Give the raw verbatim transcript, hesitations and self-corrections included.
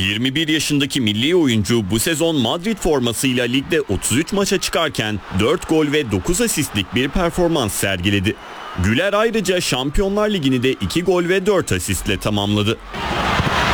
yirmi bir yaşındaki milli oyuncu bu sezon Madrid formasıyla ligde otuz üç maça çıkarken dört gol ve dokuz asistlik bir performans sergiledi. Güler ayrıca Şampiyonlar Ligi'ni de iki gol ve dört asistle tamamladı.